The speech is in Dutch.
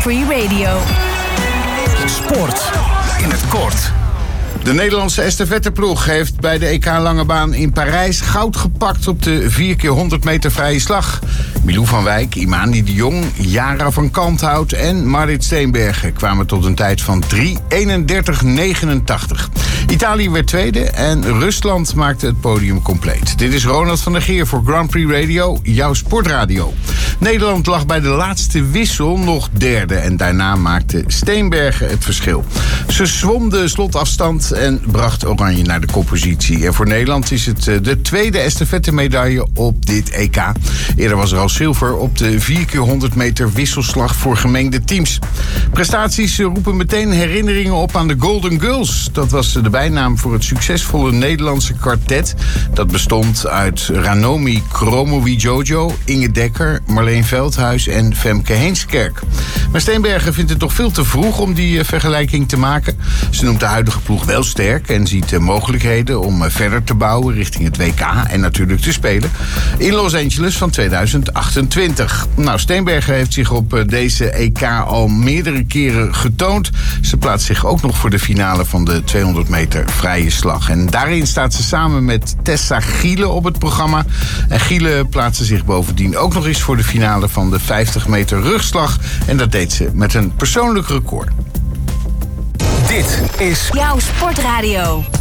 Prix Radio. Sport in het kort. De Nederlandse estafetteploeg heeft bij de EK Lange Baan in Parijs goud gepakt op de 4x100 meter vrije slag. Milou van Wijk, Imani de Jong, Jara van Kalmthout en Marit Steenbergen kwamen tot een tijd van 3:31:89. Italië werd tweede en Rusland maakte het podium compleet. Dit is Ronald van der Geer voor Grand Prix Radio, jouw sportradio. Nederland lag bij de laatste wissel nog derde en daarna maakte Steenbergen het verschil. Ze zwom de slotafstand en bracht Oranje naar de koppositie. En voor Nederland is het de tweede estafettemedaille op dit EK. Eerder was er al zilver op de 4x100 meter wisselslag voor gemengde teams. Prestaties roepen meteen herinneringen op aan de Golden Girls. Dat was de bijnaam voor het succesvolle Nederlandse kwartet. Dat bestond uit Ranomi Kromowidjojo, Inge Dekker, Marleen Veldhuis en Femke Heemskerk. Maar Steenbergen vindt het toch veel te vroeg om die vergelijking te maken. Ze noemt de huidige ploeg wel sterk en ziet mogelijkheden om verder te bouwen richting het WK en natuurlijk te spelen in Los Angeles van 2028. Nou, Steenbergen heeft zich op deze EK al meerdere keren getoond. Ze plaatst zich ook nog voor de finale van de 200 meter vrije slag. En daarin staat ze samen met Tessa Giele op het programma. En Giele plaatste zich bovendien ook nog eens voor de finale van de 50 meter rugslag. En dat deed ze met een persoonlijk record. Dit is Jouw sportradio.